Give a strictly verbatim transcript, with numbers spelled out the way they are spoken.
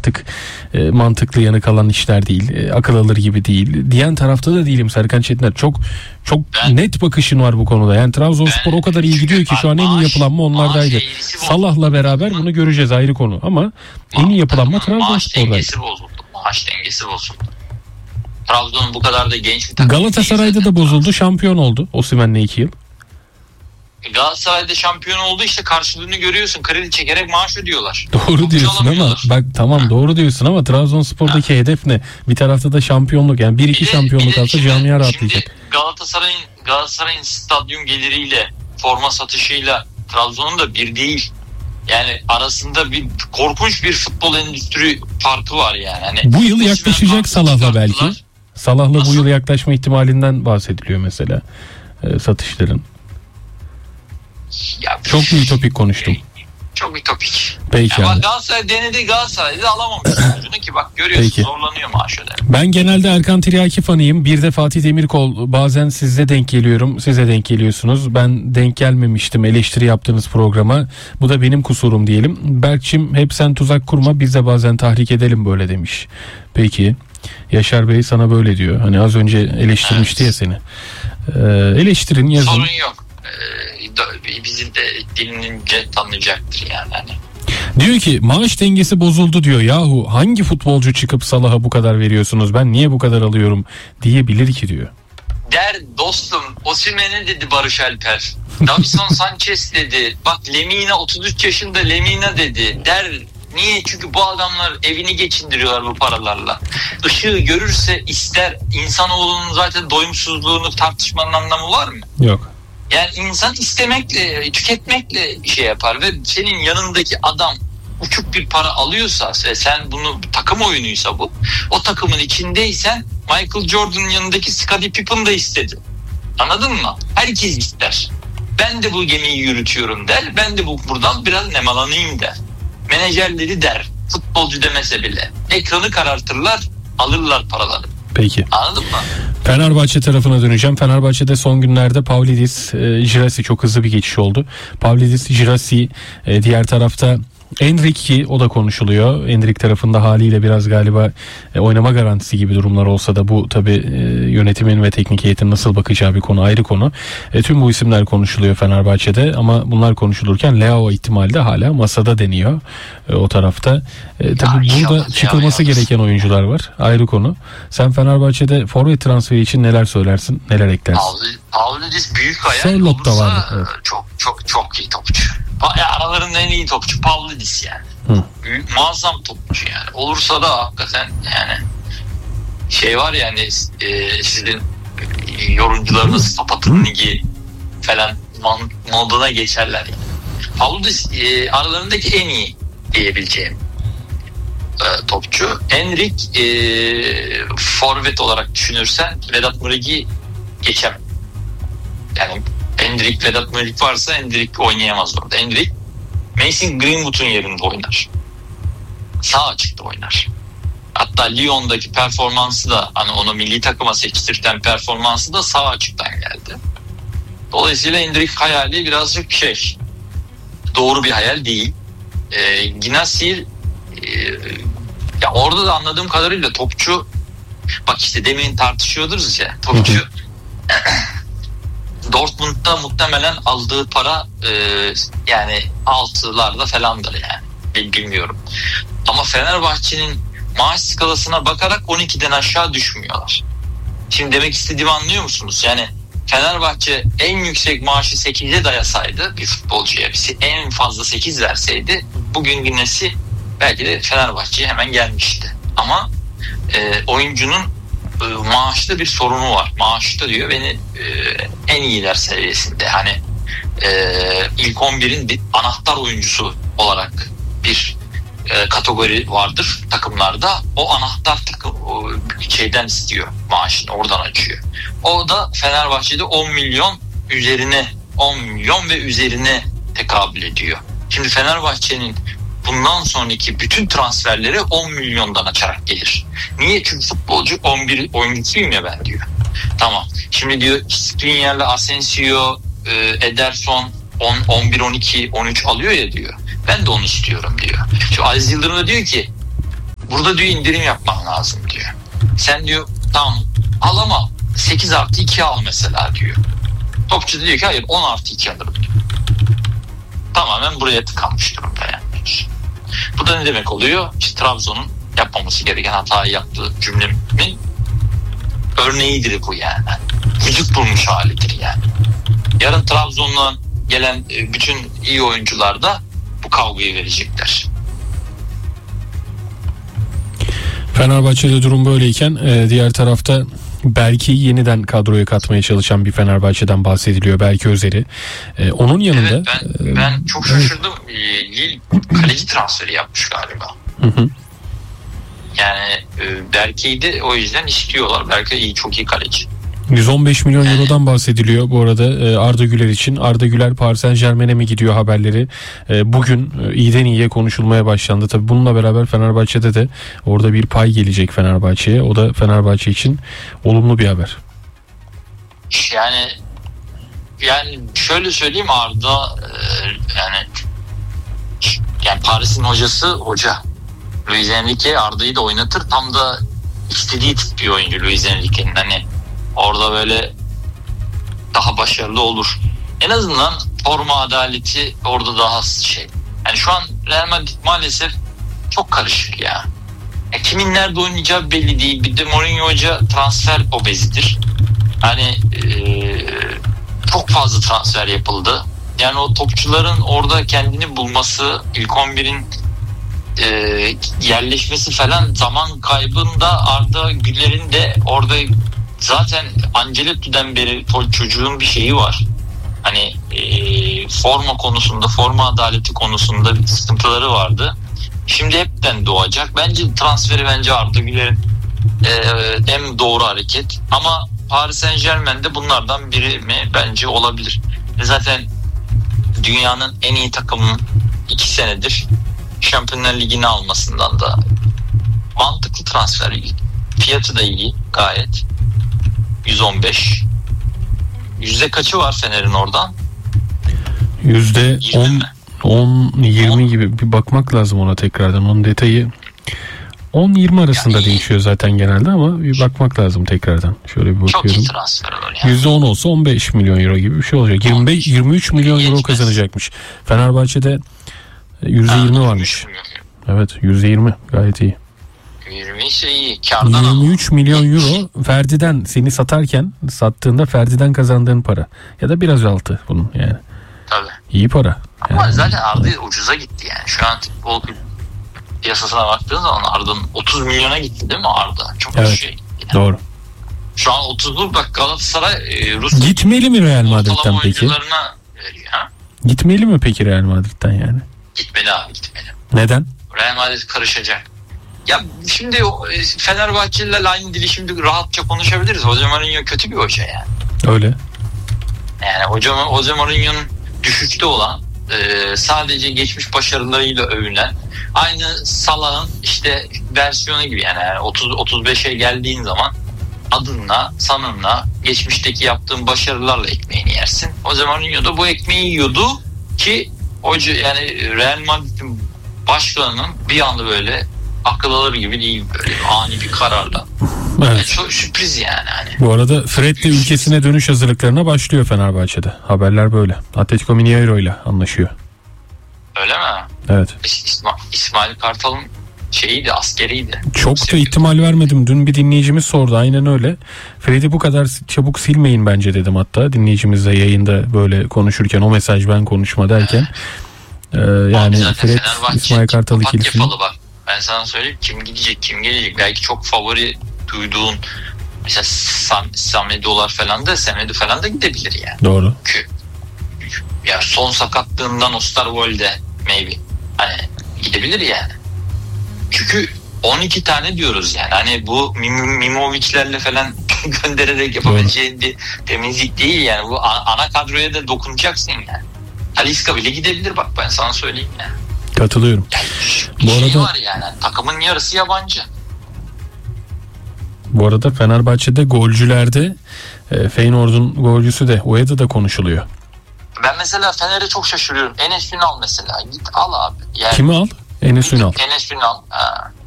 artık e, mantıklı yanı kalan işler değil. E, akıl alır gibi değil. Diyen tarafta da değilim Serkan Çetiner. Çok çok ben, net bakışın var bu konuda. Yani Trabzonspor ben, o kadar iyi gidiyor ki şu an en iyi yapılanma onlardaydı. Salah'la beraber bunu göreceğiz, ayrı konu. Ama Ma- en iyi yapılanma Trabzonspor'daydı. Maaş dengesi bozuldu. Maaş dengesi bozuldu. Trabzon'un bu kadar da genç bir takım. Galatasaray'da da bozuldu. Şampiyon oldu Osimhen'le iki yıl. Galatasaray'da şampiyon oldu, işte karşılığını görüyorsun. Kredi çekerek maaş ödüyorlar. Doğru Çok diyorsun ama bak tamam ha. doğru diyorsun ama Trabzonspor'daki ha. hedef ne? Bir tarafta da şampiyonluk, yani bir iki bir şampiyonluk alsa camia rahatlayacak. Galatasaray'ın Galatasaray'ın stadyum geliriyle, forma satışıyla Trabzon'un da bir değil. Yani arasında bir korkunç bir futbol endüstri farkı var yani. Hani bu yıl yaklaşacak Salah'la belki. Salah'la Nasıl? bu yıl yaklaşma ihtimalinden bahsediliyor mesela e, satışların. Ya, çok mu ütopik konuştum? Çok ütopik. Peki. Ya Galatasaray denedi, Galatasaray'da alamamış sonucunu ki bak görüyorsun. Peki. Zorlanıyor maaş öder. Ben genelde Erkan Tiryaki fanıyım. Bir de Fatih Demirkol, bazen size denk geliyorum, size denk geliyorsunuz. Ben denk gelmemiştim eleştiri yaptığınız programa. Bu da benim kusurum diyelim. Berkçim hep sen tuzak kurma, biz de bazen tahrik edelim böyle demiş. Peki. Yaşar Bey sana böyle diyor. Hani az önce eleştirmişti evet. ya seni. Ee, eleştirin, yazın. Sorun yok. Ee, bizim de dilinince tanıyacaktır yani. Hani. Diyor ki maaş dengesi bozuldu diyor. Yahu hangi futbolcu çıkıp Salah'a bu kadar veriyorsunuz, ben niye bu kadar alıyorum diyebilir ki diyor. Der dostum, Osimhen'e dedi Barış Alper. Davinson Sanchez dedi. Bak Lemina otuz üç yaşında Lemina dedi. Der niye? Çünkü bu adamlar evini geçindiriyorlar bu paralarla. Işığı görürse ister. İnsanoğlunun zaten doyumsuzluğunu tartışmanın anlamı var mı? Yok. Yani insan istemekle, tüketmekle şey yapar ve senin yanındaki adam uçuk bir para alıyorsa ve sen bunu takım oyunuysa bu, o takımın içindeysen Michael Jordan'ın yanındaki Scottie Pippen da istedi. Anladın mı? Herkes ister. Ben de bu gemiyi yürütüyorum der. Ben de bu buradan biraz nemalanayım der. Menajerleri der. Futbolcu demese bile. Ekranı karartırlar, alırlar paraları. Peki. Anladın mı? Fenerbahçe tarafına döneceğim. Fenerbahçe'de son günlerde Pavlidis, e, Girassi çok hızlı bir geçiş oldu. Pavlidis, Girassi, e, diğer tarafta Enrique, o da konuşuluyor. Enrique tarafında haliyle biraz galiba e, oynama garantisi gibi durumlar olsa da bu tabii e, yönetimin ve teknik heyetin nasıl bakacağı bir konu, ayrı konu. E, tüm bu isimler konuşuluyor Fenerbahçe'de ama bunlar konuşulurken Leao ihtimali de hala masada deniyor e, o tarafta. E, tabii ya burada çıkılması ya, gereken oyuncular var, ayrı konu. Sen Fenerbahçe'de forvet transferi için neler söylersin, neler eklersin? Pavlidis büyük hayal Charlotte olursa vardı, evet. çok çok çok iyi topçu. Aralarında en iyi topçu Pavlidis yani. Hı. Büyük, muazzam topçu yani. Olursa da hakikaten yani şey var yani e, sizin yorumcularınız Sapat'ın ligi falan moduna geçerler yani. Pavlidis e, aralarındaki en iyi diyebileceğim e, topçu. Enrique e, forvet olarak düşünürsen Vedat Muriq'i geçemem. Yani Endrick, Vedat Muriq varsa Endrick oynayamaz orada. Endrick Mason Greenwood'un yerinde oynar. Sağ açıkta oynar. Hatta Lyon'daki performansı da hani onu milli takıma seçtirten performansı da sağ açıktan geldi. Dolayısıyla Endrick hayali birazcık şey, doğru bir hayal değil. E, Ginassi e, ya orada da anladığım kadarıyla topçu, bak işte demin tartışıyordunuz ya, topçu Dortmund'da muhtemelen aldığı para e, yani altılarda falandır yani. Bilmiyorum. Ama Fenerbahçe'nin maaş skalasına bakarak on ikiden aşağı düşmüyorlar. Şimdi demek istediğimi anlıyor musunuz? Yani Fenerbahçe en yüksek maaşı sekize dayasaydı bir futbolcuya, en fazla sekiz verseydi bugün Ginassi belki de Fenerbahçe'ye hemen gelmişti. Ama e, oyuncunun maaşta bir sorunu var. Maaşta diyor beni e, en iyiler seviyesinde. Hani e, ilk on birin bir anahtar oyuncusu olarak bir e, kategori vardır takımlarda. O anahtar takım o şeyden istiyor maaşını, oradan açıyor. O da Fenerbahçe'de on milyon üzerine, on milyon ve üzerine tekabül ediyor. Şimdi Fenerbahçe'nin bundan sonraki bütün transferleri on milyondan açarak gelir. Niye? Çünkü futbolcu on bir oyuncusuyum ya ben diyor. Tamam. Şimdi diyor Skriniar'la Asensio, Ederson on, on bir, on iki, on üç alıyor ya diyor. Ben de onu istiyorum diyor. Şu Aziz Yıldırım da diyor ki burada diyor indirim yapman lazım diyor. Sen diyor tamam al ama sekiz artı iki al mesela diyor. Topçu da diyor ki hayır on artı iki alırım diyor. Tamamen buraya tıkanmış durumda yani. Bu da ne demek oluyor? İşte Trabzon'un yapmaması gereken hatayı yaptığı cümlemin örneğidir bu yani. Vücut bulmuş halidir yani. Yarın Trabzon'dan gelen bütün iyi oyuncular da bu kavgayı verecekler. Fenerbahçe'de durum böyleyken diğer tarafta Berke'yi yeniden kadroya katmaya çalışan bir Fenerbahçe'den bahsediliyor. Berke Özer'i. Onun yanında... Evet, ben, ben çok şaşırdım. Lille kaleci transferi yapmış galiba. Hı hı. Yani Berke'yi de o yüzden istiyorlar. Berke iyi, çok iyi kaleci. yüz on beş milyon eurodan bahsediliyor bu arada Arda Güler için. Arda Güler Paris Saint-Germain'e mi gidiyor haberleri bugün iyiden iyiye konuşulmaya başlandı. Tabii bununla beraber Fenerbahçe'de de orada bir pay gelecek Fenerbahçe'ye. O da Fenerbahçe için olumlu bir haber. Yani yani şöyle söyleyeyim, Arda yani yani Paris'in hocası hoca. Luis Enrique Arda'yı da oynatır. Tam da istediği tip bir oyuncu Luis Enrique'nin. Hani orada böyle daha başarılı olur. En azından forma adaleti orada daha şey. Yani şu an Real Madrid maalesef çok karışık ya. ya kimin nerede oynayacağı belli değil. Bir de Mourinho Hoca transfer obezidir. Hani ee, çok fazla transfer yapıldı. Yani o topçuların orada kendini bulması, ilk on birin e, yerleşmesi falan zaman kaybında Arda Güler'in de orada zaten Ancelotti'den beri çocuğun bir şeyi var. Hani e, forma konusunda, forma adaleti konusunda bir sıkıntıları vardı. Şimdi hepten doğacak. Bence transferi bence Arda Güler'in e, en doğru hareket. Ama Paris Saint-Germain'de bunlardan biri mi? Bence olabilir. Zaten dünyanın en iyi takımı iki senedir Şampiyonlar Ligi'ni almasından da mantıklı transfer. Fiyatı da iyi gayet. yüz on beş. Yüzde kaçı var Fener'in oradan? Yüzde on, on, yirmi gibi bir bakmak lazım ona tekrardan. Onun detayı on yirmi arasında yani değişiyor zaten genelde ama bir bakmak lazım tekrardan. Şöyle bir bakıyorum. Çok iyi transfer olur yani. yüzde on olsa on beş milyon euro gibi bir şey olacak. yirmi beş, yirmi üç milyon euro kazanacakmış. Fenerbahçe'de yüzde yirmi varmış. Evet, yüzde yirmi gayet iyi. yirmi ise iyi. Kardan yirmi üç milyon euro Ferdi'den, seni satarken sattığında Ferdi'den kazandığın para. Ya da biraz altı bunun yani. Tabii. İyi para. Ama yani. zaten Arda ucuza gitti yani. Şu an futbol piyasasına baktığın zaman Arda'nın otuz milyona gitti değil mi Arda? Çok evet, şey. Yani. Doğru. Şu an otuzluk bak Galatasaray e, Rus gitmeli mi Real Madrid'den peki? Veriyor, ha? Gitmeli mi peki Real Madrid'den yani? Gitmeli abi, gitmeli. Neden? Real Madrid karışacak. Ya şimdi Fenerbahçelilerle aynı dili şimdi rahatça konuşabiliriz. Jose Mourinho kötü bir hoca yani. Öyle. Yani hoca, Jose Mourinho'nun düşüşte olan, e, sadece geçmiş başarılarıyla övülen, aynı Salah'ın işte versiyonu gibi yani, yani otuz otuz beşe geldiğin zaman adınla, sanınla, geçmişteki yaptığın başarılarla ekmeğini yersin. Jose Mourinho da bu ekmeği yiyordu ki hoca yani Real Madrid'in başkanının bir anda böyle akıl alır gibi değil, böyle ani bir kararla. Evet. Yani çok sürpriz yani. Hani. Bu arada Fred de ülkesine dönüş hazırlıklarına başlıyor Fenerbahçe'de. Haberler böyle. Atletico Mineiro ile anlaşıyor. Öyle mi? Evet. İsma, İsmail Kartal'ın şeyiydi, askeriydi. Çok da ihtimal vermedim. Dün bir dinleyicimiz sordu. Aynen öyle. Fred'i bu kadar çabuk silmeyin bence dedim hatta. Dinleyicimizle yayında böyle konuşurken, o mesaj ben konuşma derken. Ee, yani Fred, İsmail Kartal ikilisini. Bak. Ben sana söyleyeyim, kim gidecek, kim gelecek. Belki çok favori duyduğun mesela Sam, Samedo'lar falan da, Semedo falan da gidebilir yani. Doğru. Çünkü ya son sakatlığından Osterwolde maybe hani gidebilir yani. Çünkü on iki tane diyoruz yani. Hani bu Mim- Mimovic'lerle falan göndererek yapabileceğin bir temizlik değil yani. Bu ana kadroya da dokunacaksın yani. Talisca bile gidebilir bak, ben sana söyleyeyim yani. Katılıyorum. Yani bu şey arada var yani, takımın yarısı yabancı. Bu arada Fenerbahçe'de golcülerde e, Feyenoord'un golcüsü de Ueda da konuşuluyor. Ben mesela Fener'e çok şaşırıyorum. Enes Ünal mesela. Git al abi. Yani, kimi al? Enes Ünal. Enes Ünal. Ha.